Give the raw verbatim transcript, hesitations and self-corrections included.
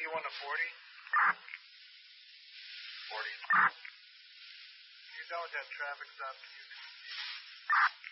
you want a forty? forty. You done with that traffic stop?